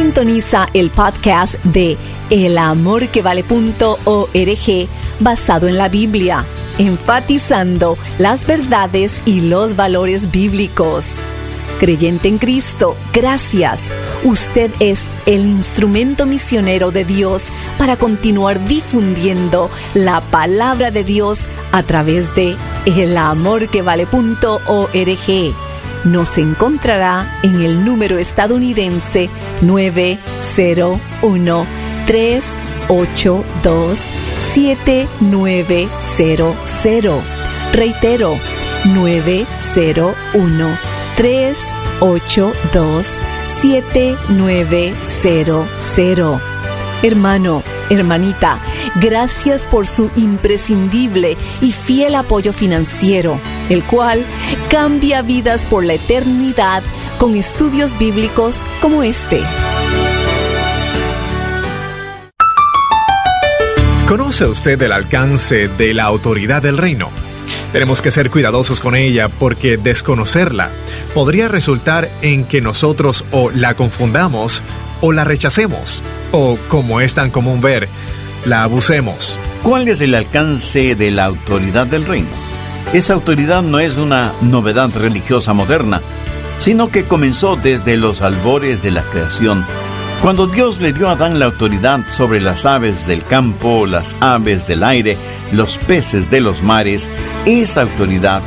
Sintoniza el podcast de elamorquevale.org basado en la Biblia, enfatizando las verdades y los valores bíblicos. Creyente en Cristo, gracias. Usted es el instrumento misionero de Dios para continuar difundiendo la palabra de Dios a través de elamorquevale.org. Nos encontrará en el número estadounidense 901-382-7900. Reitero, 901-382-7900. Hermano, hermanita, gracias por su imprescindible y fiel apoyo financiero, el cual cambia vidas por la eternidad con estudios bíblicos como este. ¿Conoce usted el alcance de la autoridad del reino? Tenemos que ser cuidadosos con ella porque desconocerla podría resultar en que nosotros o la confundamos o la rechacemos, o, como es tan común ver, la abusemos. ¿Cuál es el alcance de la autoridad del reino? Esa autoridad no es una novedad religiosa moderna, sino que comenzó desde los albores de la creación, cuando Dios le dio a Adán la autoridad sobre las aves del campo, las aves del aire, los peces de los mares. Esa autoridad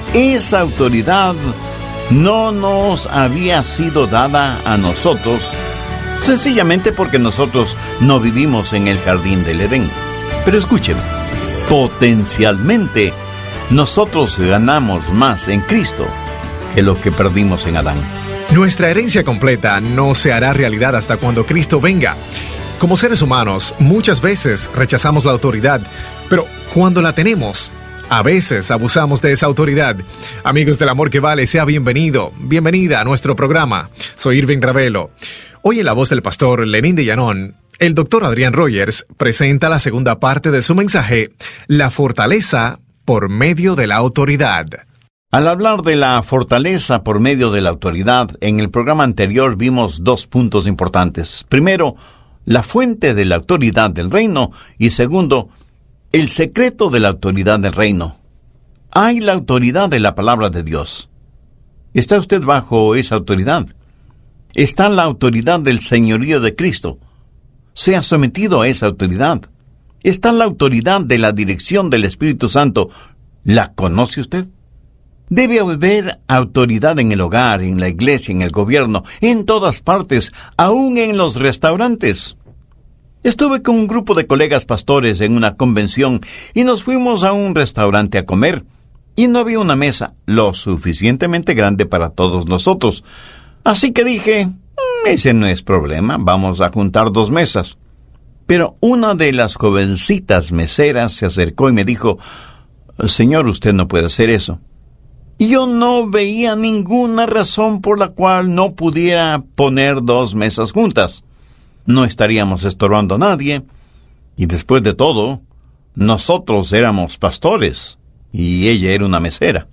no nos había sido dada a nosotros, sencillamente porque nosotros no vivimos en el jardín del Edén. Pero escuchen, potencialmente nosotros ganamos más en Cristo que lo que perdimos en Adán. Nuestra herencia completa no se hará realidad hasta cuando Cristo venga. Como seres humanos, muchas veces rechazamos la autoridad, pero cuando la tenemos, a veces abusamos de esa autoridad. Amigos del Amor que Vale, sea bienvenido, bienvenida a nuestro programa. Soy Irving Ravelo. Hoy en la voz del pastor Lenín de Llanón, el doctor Adrián Rogers presenta la segunda parte de su mensaje, La fortaleza por medio de la autoridad. Al hablar de la fortaleza por medio de la autoridad, en el programa anterior vimos dos puntos importantes. Primero, la fuente de la autoridad del reino, y segundo, el secreto de la autoridad del reino. Hay la autoridad de la palabra de Dios. ¿Está usted bajo esa autoridad? Está la autoridad del señorío de Cristo. ¿Se ha sometido a esa autoridad? Está la autoridad de la dirección del Espíritu Santo. ¿La conoce usted? Debe haber autoridad en el hogar, en la iglesia, en el gobierno, en todas partes, aún en los restaurantes. Estuve con un grupo de colegas pastores en una convención y nos fuimos a un restaurante a comer, y no había una mesa lo suficientemente grande para todos nosotros. Así que dije, ese no es problema, vamos a juntar 2 mesas. Pero una de las jovencitas meseras se acercó y me dijo, «Señor, usted no puede hacer eso». Y yo no veía ninguna razón por la cual no pudiera poner 2 mesas juntas. No estaríamos estorbando a nadie. Y después de todo, nosotros éramos pastores y ella era una mesera.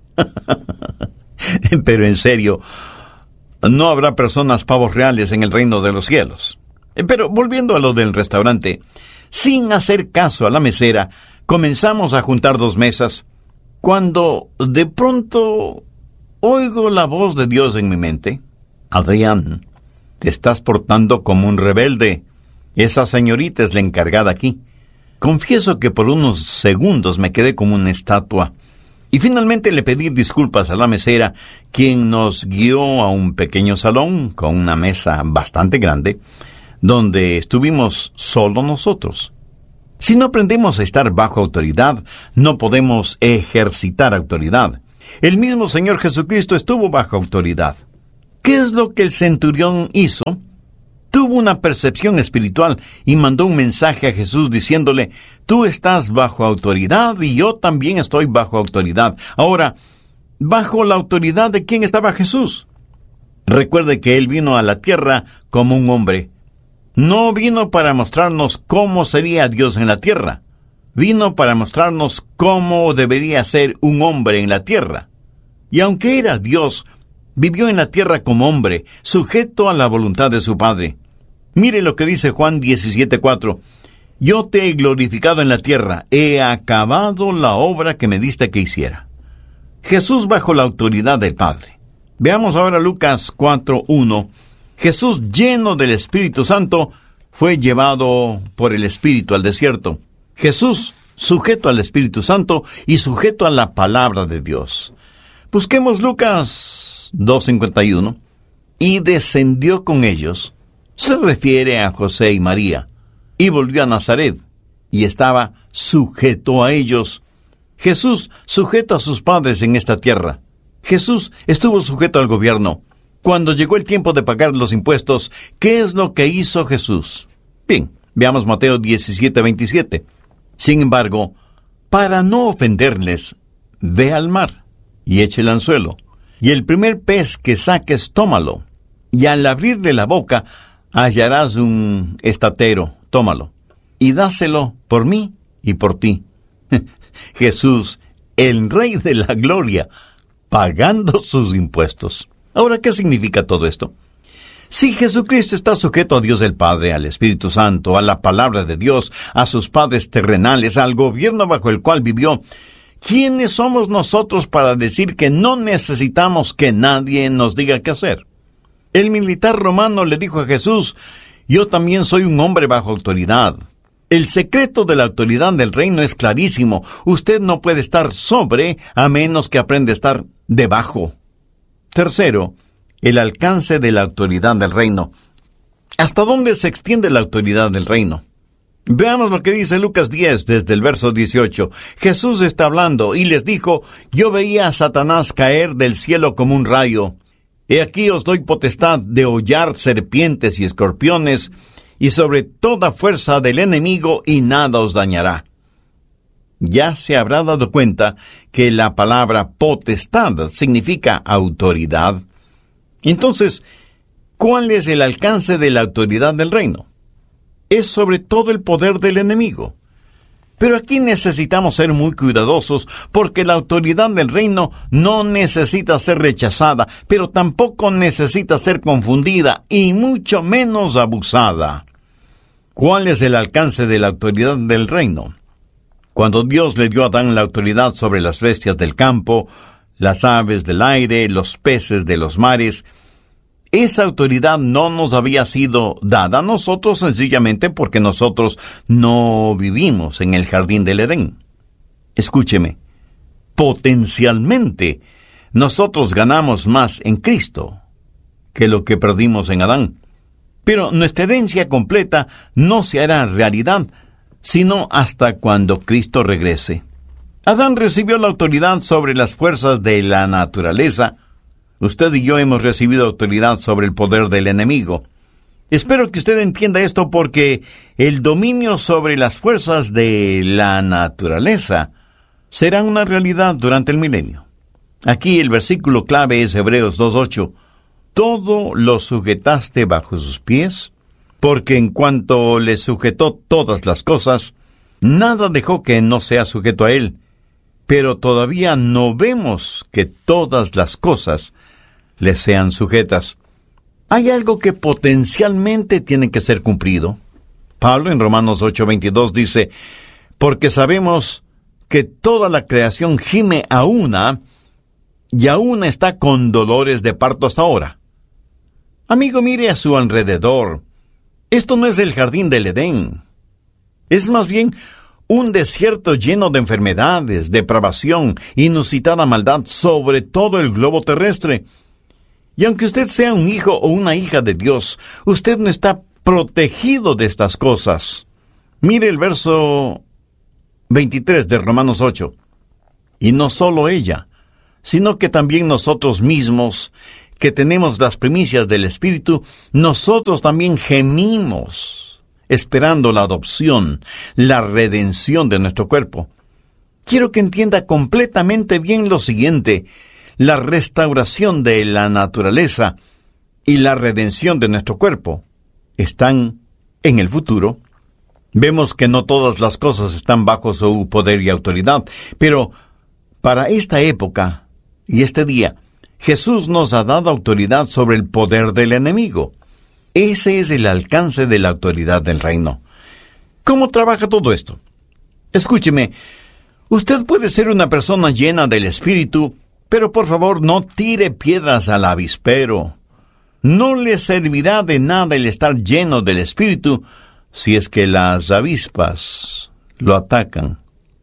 Pero en serio, no habrá personas pavos reales en el reino de los cielos. Pero volviendo a lo del restaurante, sin hacer caso a la mesera, comenzamos a juntar 2 mesas, cuando de pronto oigo la voz de Dios en mi mente. Adrián, te estás portando como un rebelde. Esa señorita es la encargada aquí. Confieso que por unos segundos me quedé como una estatua. Y finalmente le pedí disculpas a la mesera, quien nos guió a un pequeño salón con una mesa bastante grande, donde estuvimos solo nosotros. Si no aprendemos a estar bajo autoridad, no podemos ejercitar autoridad. El mismo Señor Jesucristo estuvo bajo autoridad. ¿Qué es lo que el centurión hizo? Tuvo una percepción espiritual y mandó un mensaje a Jesús diciéndole, tú estás bajo autoridad y yo también estoy bajo autoridad. Ahora, ¿bajo la autoridad de quién estaba Jesús? Recuerde que Él vino a la tierra como un hombre. No vino para mostrarnos cómo sería Dios en la tierra. Vino para mostrarnos cómo debería ser un hombre en la tierra. Y aunque era Dios, vivió en la tierra como hombre, sujeto a la voluntad de su Padre. Mire lo que dice Juan 17:4. Yo te he glorificado en la tierra, he acabado la obra que me diste que hiciera. Jesús bajo la autoridad del Padre. Veamos ahora Lucas 4:1. Jesús, lleno del Espíritu Santo, fue llevado por el Espíritu al desierto. Jesús, sujeto al Espíritu Santo y sujeto a la palabra de Dios. Busquemos Lucas 2:51. Y descendió con ellos. Se refiere a José y María. Y volvió a Nazaret, y estaba sujeto a ellos. Jesús, sujeto a sus padres en esta tierra. Jesús estuvo sujeto al gobierno. Cuando llegó el tiempo de pagar los impuestos, ¿qué es lo que hizo Jesús? Bien, veamos Mateo 17:27. Sin embargo, para no ofenderles, ve al mar, y eche el anzuelo, y el primer pez que saques, tómalo, y al abrirle la boca, hallarás un estatero, tómalo, y dáselo por mí y por ti. Jesús, el Rey de la Gloria, pagando sus impuestos. Ahora, ¿qué significa todo esto? Si Jesucristo está sujeto a Dios el Padre, al Espíritu Santo, a la palabra de Dios, a sus padres terrenales, al gobierno bajo el cual vivió, ¿quiénes somos nosotros para decir que no necesitamos que nadie nos diga qué hacer? El militar romano le dijo a Jesús, yo también soy un hombre bajo autoridad. El secreto de la autoridad del reino es clarísimo. Usted no puede estar sobre a menos que aprenda a estar debajo. Tercero, el alcance de la autoridad del reino. ¿Hasta dónde se extiende la autoridad del reino? Veamos lo que dice Lucas 10, desde el verso 18. Jesús está hablando y les dijo, yo veía a Satanás caer del cielo como un rayo. He aquí os doy potestad de hollar serpientes y escorpiones, y sobre toda fuerza del enemigo, y nada os dañará. Ya se habrá dado cuenta que la palabra potestad significa autoridad. Entonces, ¿cuál es el alcance de la autoridad del reino? Es sobre todo el poder del enemigo. Pero aquí necesitamos ser muy cuidadosos, porque la autoridad del reino no necesita ser rechazada, pero tampoco necesita ser confundida, y mucho menos abusada. ¿Cuál es el alcance de la autoridad del reino? Cuando Dios le dio a Adán la autoridad sobre las bestias del campo, las aves del aire, los peces de los mares, esa autoridad no nos había sido dada a nosotros sencillamente porque nosotros no vivimos en el jardín del Edén. Escúcheme, potencialmente nosotros ganamos más en Cristo que lo que perdimos en Adán. Pero nuestra herencia completa no se hará realidad sino hasta cuando Cristo regrese. Adán recibió la autoridad sobre las fuerzas de la naturaleza. Usted y yo hemos recibido autoridad sobre el poder del enemigo. Espero que usted entienda esto porque el dominio sobre las fuerzas de la naturaleza será una realidad durante el milenio. Aquí el versículo clave es Hebreos 2:8. Todo lo sujetaste bajo sus pies, porque en cuanto le sujetó todas las cosas, nada dejó que no sea sujeto a él. Pero todavía no vemos que todas las cosas le sean sujetas. Hay algo que potencialmente tiene que ser cumplido. Pablo en Romanos 8:22 dice, porque sabemos que toda la creación gime a una, y aún está con dolores de parto hasta ahora. Amigo, mire a su alrededor. Esto no es el jardín del Edén. Es más bien un desierto lleno de enfermedades, depravación, inusitada maldad sobre todo el globo terrestre. Y aunque usted sea un hijo o una hija de Dios, usted no está protegido de estas cosas. Mire el verso 23 de Romanos 8. Y no solo ella, sino que también nosotros mismos, que tenemos las primicias del Espíritu, nosotros también gemimos, esperando la adopción, la redención de nuestro cuerpo. Quiero que entienda completamente bien lo siguiente: la restauración de la naturaleza y la redención de nuestro cuerpo están en el futuro. Vemos que no todas las cosas están bajo su poder y autoridad, pero para esta época y este día, Jesús nos ha dado autoridad sobre el poder del enemigo. Ese es el alcance de la autoridad del reino. ¿Cómo trabaja todo esto? Escúcheme, usted puede ser una persona llena del Espíritu, pero por favor no tire piedras al avispero. No le servirá de nada el estar lleno del Espíritu si es que las avispas lo atacan.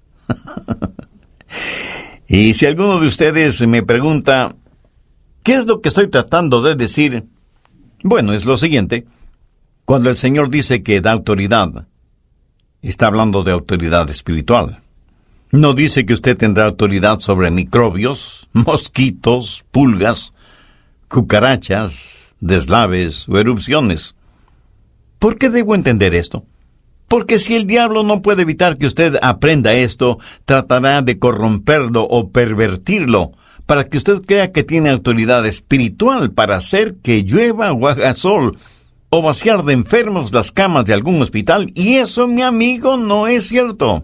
Y si alguno de ustedes me pregunta, ¿qué es lo que estoy tratando de decir? Bueno, es lo siguiente. Cuando el Señor dice que da autoridad, está hablando de autoridad espiritual. No dice que usted tendrá autoridad sobre microbios, mosquitos, pulgas, cucarachas, deslaves o erupciones. ¿Por qué debo entender esto? Porque si el diablo no puede evitar que usted aprenda esto, tratará de corromperlo o pervertirlo, para que usted crea que tiene autoridad espiritual para hacer que llueva o haga sol, o vaciar de enfermos las camas de algún hospital, y eso, mi amigo, no es cierto.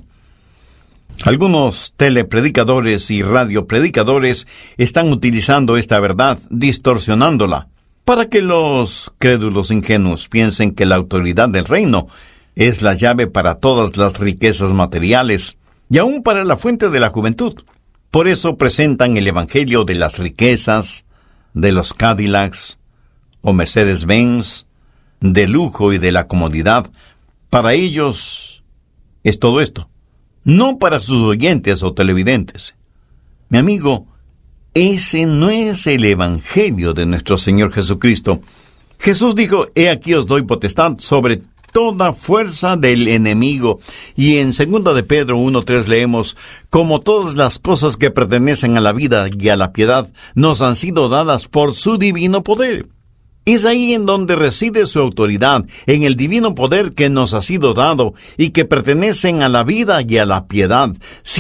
Algunos telepredicadores y radiopredicadores están utilizando esta verdad, distorsionándola, para que los crédulos ingenuos piensen que la autoridad del reino es la llave para todas las riquezas materiales, y aún para la fuente de la juventud. Por eso presentan el evangelio de las riquezas, de los Cadillacs o Mercedes-Benz, de lujo y de la comodidad. Para ellos es todo esto, no para sus oyentes o televidentes. Mi amigo, ese no es el evangelio de nuestro Señor Jesucristo. Jesús dijo, he aquí os doy potestad sobre toda fuerza del enemigo. Y en 2 de Pedro 1:3 leemos, como todas las cosas que pertenecen a la vida y a la piedad nos han sido dadas por su divino poder. Es ahí en donde reside su autoridad, en el divino poder que nos ha sido dado y que pertenecen a la vida y a la piedad.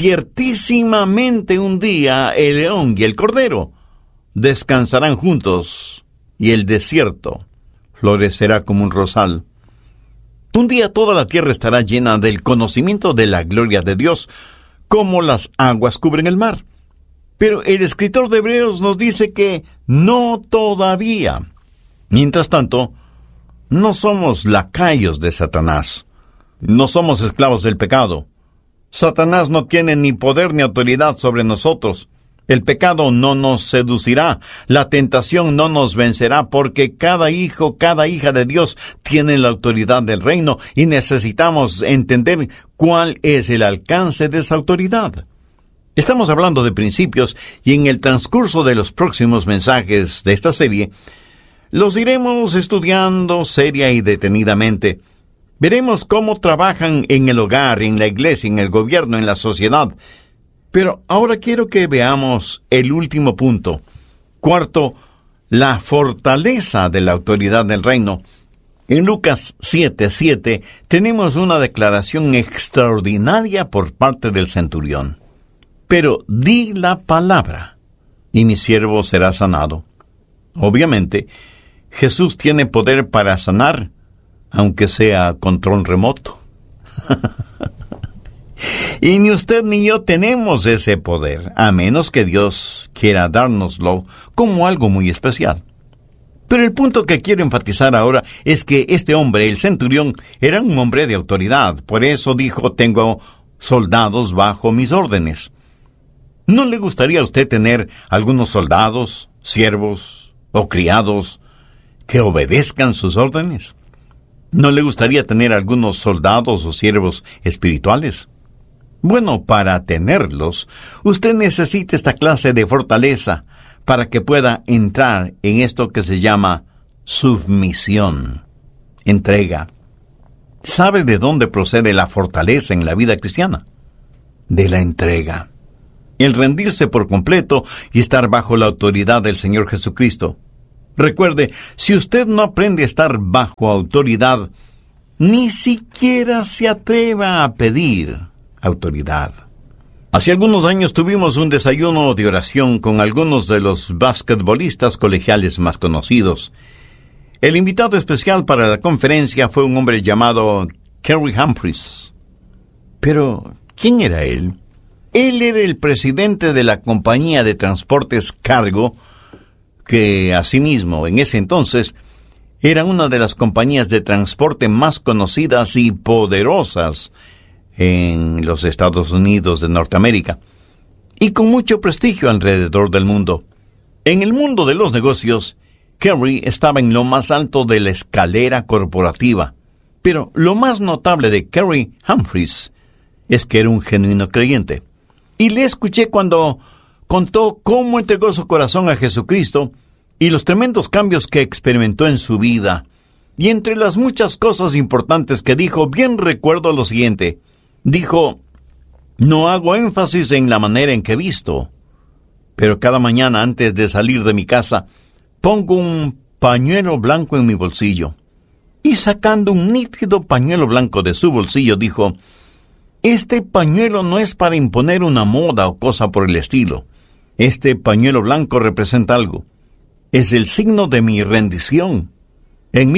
Ciertísimamente un día el león y el cordero descansarán juntos y el desierto florecerá como un rosal. Un día toda la tierra estará llena del conocimiento de la gloria de Dios, como las aguas cubren el mar. Pero el escritor de Hebreos nos dice que no todavía. Mientras tanto, no somos lacayos de Satanás. No somos esclavos del pecado. Satanás no tiene ni poder ni autoridad sobre nosotros. El pecado no nos seducirá, la tentación no nos vencerá, porque cada hijo, cada hija de Dios tiene la autoridad del reino y necesitamos entender cuál es el alcance de esa autoridad. Estamos hablando de principios y en el transcurso de los próximos mensajes de esta serie, los iremos estudiando seria y detenidamente. Veremos cómo trabajan en el hogar, en la iglesia, en el gobierno, en la sociedad. Pero ahora quiero que veamos el último punto. Cuarto, la fortaleza de la autoridad del reino. En Lucas 7:7 tenemos una declaración extraordinaria por parte del centurión. Pero di la palabra, y mi siervo será sanado. Obviamente, Jesús tiene poder para sanar, aunque sea a control remoto. Y ni usted ni yo tenemos ese poder, a menos que Dios quiera dárnoslo como algo muy especial. Pero el punto que quiero enfatizar ahora es que este hombre, el centurión, era un hombre de autoridad. Por eso dijo, tengo soldados bajo mis órdenes. ¿No le gustaría a usted tener algunos soldados, siervos o criados que obedezcan sus órdenes? ¿No le gustaría tener algunos soldados o siervos espirituales? Bueno, para tenerlos, usted necesita esta clase de fortaleza para que pueda entrar en esto que se llama submisión, entrega. ¿Sabe de dónde procede la fortaleza en la vida cristiana? De la entrega. El rendirse por completo y estar bajo la autoridad del Señor Jesucristo. Recuerde, si usted no aprende a estar bajo autoridad, ni siquiera se atreva a pedir autoridad. Hace algunos años tuvimos un desayuno de oración con algunos de los basquetbolistas colegiales más conocidos. El invitado especial para la conferencia fue un hombre llamado Kerry Humphreys. Pero, ¿quién era él? Él era el presidente de la compañía de transportes Cargo, que asimismo, en ese entonces, Era una de las compañías de transporte más conocidas y poderosas en los Estados Unidos de Norteamérica, y con mucho prestigio alrededor del mundo. En el mundo de los negocios, Kerry estaba en lo más alto de la escalera corporativa. Pero lo más notable de Kerry Humphreys es que era un genuino creyente. Y le escuché cuando contó cómo entregó su corazón a Jesucristo y los tremendos cambios que experimentó en su vida. Y entre las muchas cosas importantes que dijo, bien recuerdo lo siguiente. Dijo: no hago énfasis en la manera en que visto, pero cada mañana antes de salir de mi casa, pongo un pañuelo blanco en mi bolsillo. Y sacando un nítido pañuelo blanco de su bolsillo, dijo: este pañuelo no es para imponer una moda o cosa por el estilo. Este pañuelo blanco representa algo. Es el signo de mi rendición. En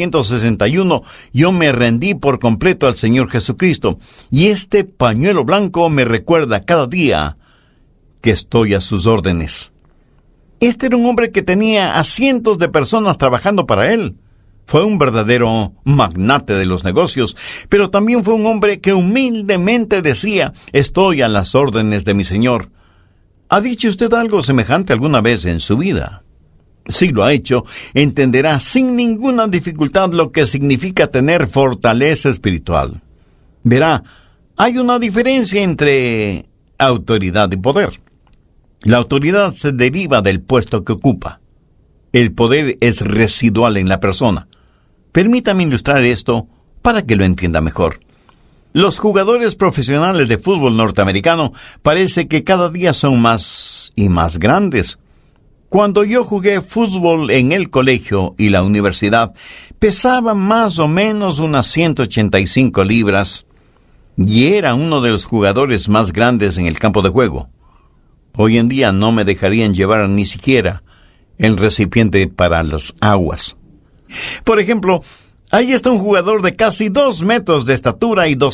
1961 yo me rendí por completo al Señor Jesucristo, y este pañuelo blanco me recuerda cada día que estoy a sus órdenes. Este era un hombre que tenía a cientos de personas trabajando para él. Fue un verdadero magnate de los negocios, pero también fue un hombre que humildemente decía: estoy a las órdenes de mi Señor. ¿Ha dicho usted algo semejante alguna vez en su vida? Si lo ha hecho, entenderá sin ninguna dificultad lo que significa tener fortaleza espiritual. Verá, hay una diferencia entre autoridad y poder. La autoridad se deriva del puesto que ocupa. El poder es residual en la persona. Permítame ilustrar esto para que lo entienda mejor. Los jugadores profesionales de fútbol norteamericano parece que cada día son más y más grandes. Cuando yo jugué fútbol en el colegio y la universidad, pesaba más o menos unas 185 libras y era uno de los jugadores más grandes en el campo de juego. Hoy en día no me dejarían llevar ni siquiera el recipiente para las aguas. Por ejemplo, ahí está un jugador de casi 2 metros de estatura y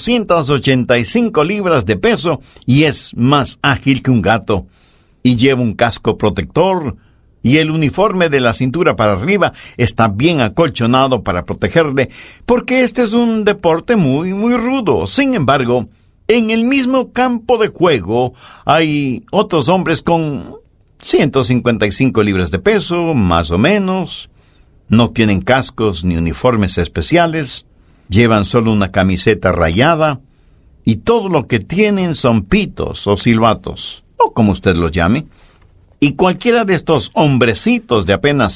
285 libras de peso, y es más ágil que un gato, y lleva un casco protector, y el uniforme de la cintura para arriba está bien acolchonado para protegerle, porque este es un deporte muy rudo. Sin embargo, en el mismo campo de juego hay otros hombres con 155 libras de peso, más o menos. No tienen cascos ni uniformes especiales, llevan solo una camiseta rayada, y todo lo que tienen son pitos o silbatos, o como usted los llame. Y cualquiera de estos hombrecitos de apenas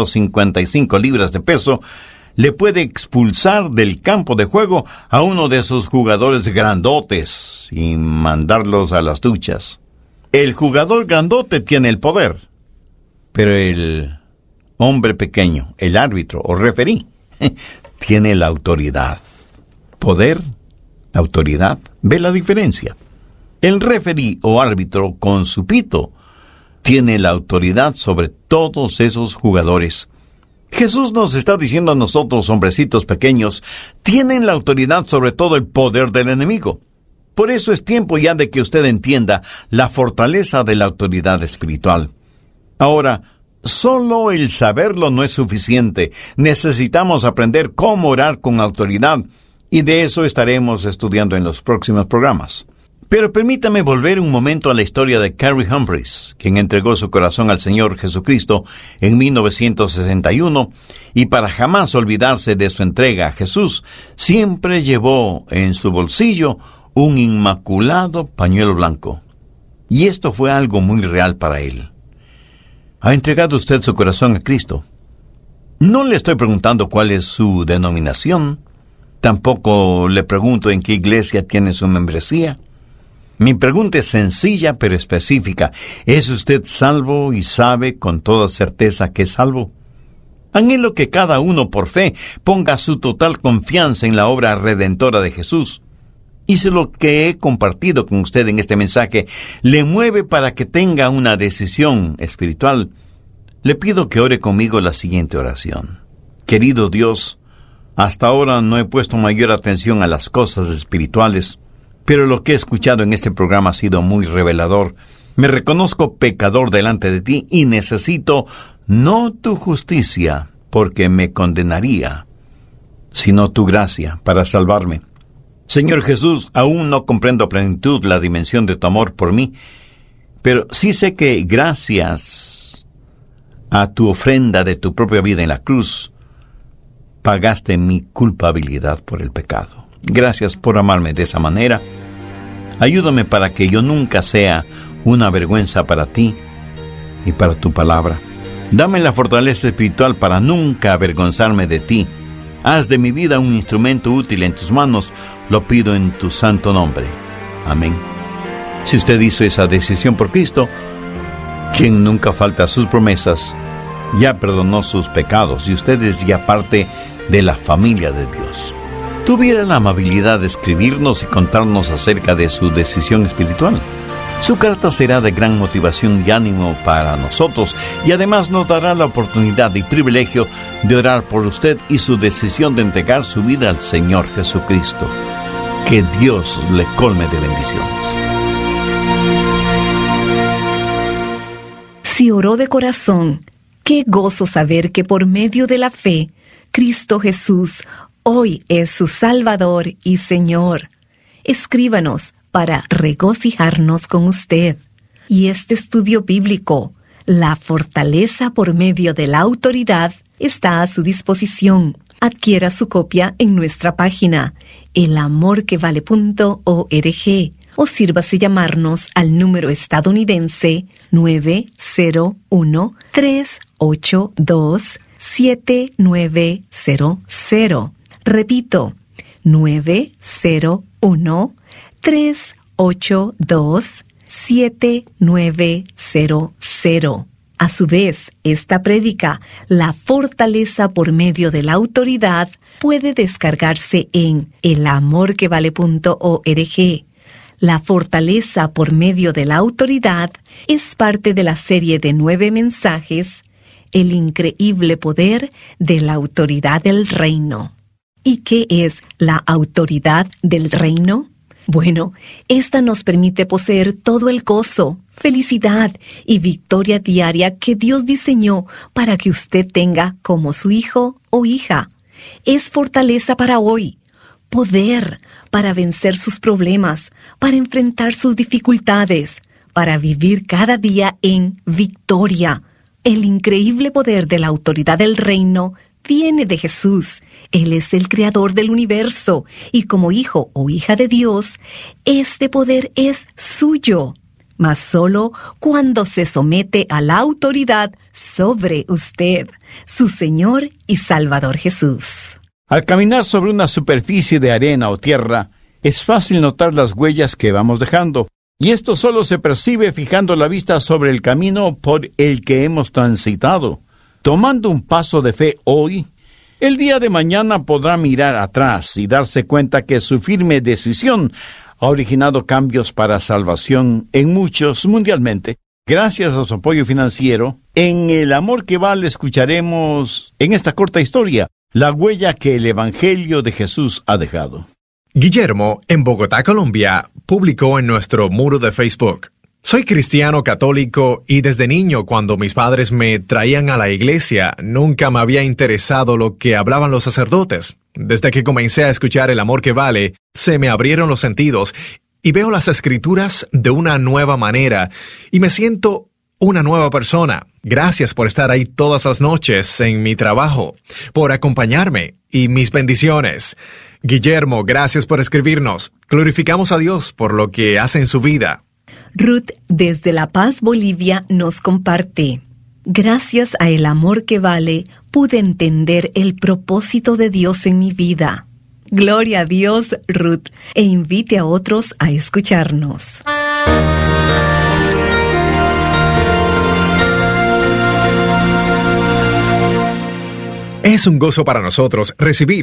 155 libras de peso le puede expulsar del campo de juego a uno de sus jugadores grandotes y mandarlos a las duchas. El jugador grandote tiene el poder, pero el hombre pequeño, el árbitro o referí, tiene la autoridad. Poder, autoridad, ¿ve la diferencia? El referí o árbitro con su pito tiene la autoridad sobre todos esos jugadores. Jesús nos está diciendo a nosotros, hombrecitos pequeños, tienen la autoridad sobre todo el poder del enemigo. Por eso es tiempo ya de que usted entienda la fortaleza de la autoridad espiritual. Ahora, solo el saberlo no es suficiente. Necesitamos aprender cómo orar con autoridad, y de eso estaremos estudiando en los próximos programas. Pero permítame volver un momento a la historia de Kerry Humphreys, quien entregó su corazón al Señor Jesucristo en 1961, y para jamás olvidarse de su entrega a Jesús, siempre llevó en su bolsillo un inmaculado pañuelo blanco. Y esto fue algo muy real para él. ¿Ha entregado usted su corazón a Cristo? No le estoy preguntando cuál es su denominación. Tampoco le pregunto en qué iglesia tiene su membresía. Mi pregunta es sencilla pero específica. ¿Es usted salvo y sabe con toda certeza que es salvo? Anhelo que cada uno por fe ponga su total confianza en la obra redentora de Jesús. Y si lo que he compartido con usted en este mensaje le mueve para que tenga una decisión espiritual, le pido que ore conmigo la siguiente oración. Querido Dios, hasta ahora no he puesto mayor atención a las cosas espirituales, pero lo que he escuchado en este programa ha sido muy revelador. Me reconozco pecador delante de ti y necesito no tu justicia, porque me condenaría, sino tu gracia para salvarme. Señor Jesús, aún no comprendo a plenitud la dimensión de tu amor por mí, pero sí sé que gracias a tu ofrenda de tu propia vida en la cruz, pagaste mi culpabilidad por el pecado. Gracias por amarme de esa manera. Ayúdame para que yo nunca sea una vergüenza para ti y para tu palabra. Dame la fortaleza espiritual para nunca avergonzarme de ti. Haz de mi vida un instrumento útil en tus manos. Lo pido en tu santo nombre. Amén. Si usted hizo esa decisión por Cristo, quien nunca falta a sus promesas, ya perdonó sus pecados y usted es ya parte de la familia de Dios. Tuviera la amabilidad de escribirnos y contarnos acerca de su decisión espiritual. Su carta será de gran motivación y ánimo para nosotros y además nos dará la oportunidad y privilegio de orar por usted y su decisión de entregar su vida al Señor Jesucristo. Que Dios le colme de bendiciones. Si oró de corazón, qué gozo saber que por medio de la fe, Cristo Jesús hoy es su Salvador y Señor. Escríbanos para regocijarnos con usted. Y este estudio bíblico, La fortaleza por medio de la autoridad, está a su disposición. Adquiera su copia en nuestra página, elamorquevale.org, o sírvase llamarnos al número estadounidense 901-382-7900. Repito, 901-382-7900. A su vez, esta prédica, La fortaleza por medio de la autoridad, puede descargarse en elamorquevale.org. La fortaleza por medio de la autoridad es parte de la serie de 9 mensajes, El increíble poder de la autoridad del reino. ¿Y qué es la autoridad del reino? Bueno, esta nos permite poseer todo el gozo, felicidad y victoria diaria que Dios diseñó para que usted tenga como su hijo o hija. Es fortaleza para hoy, poder para vencer sus problemas, para enfrentar sus dificultades, para vivir cada día en victoria. El increíble poder de la autoridad del reino viene de Jesús. Él es el creador del universo y como hijo o hija de Dios, este poder es suyo, mas solo cuando se somete a la autoridad sobre usted, su Señor y Salvador Jesús. Al caminar sobre una superficie de arena o tierra, es fácil notar las huellas que vamos dejando, y esto solo se percibe fijando la vista sobre el camino por el que hemos transitado. Tomando un paso de fe hoy, el día de mañana podrá mirar atrás y darse cuenta que su firme decisión ha originado cambios para salvación en muchos mundialmente. Gracias a su apoyo financiero, en El Amor que Vale escucharemos en esta corta historia la huella que el Evangelio de Jesús ha dejado. Guillermo, en Bogotá, Colombia, publicó en nuestro muro de Facebook: soy cristiano católico y desde niño, cuando mis padres me traían a la iglesia, nunca me había interesado lo que hablaban los sacerdotes. Desde que comencé a escuchar El Amor que Vale, se me abrieron los sentidos y veo las escrituras de una nueva manera y me siento una nueva persona. Gracias por estar ahí todas las noches en mi trabajo, por acompañarme y mis bendiciones. Guillermo, gracias por escribirnos. Glorificamos a Dios por lo que hace en su vida. Ruth, desde La Paz, Bolivia, nos comparte: gracias a El Amor que Vale, pude entender el propósito de Dios en mi vida. Gloria a Dios, Ruth, e invite a otros a escucharnos. Es un gozo para nosotros recibir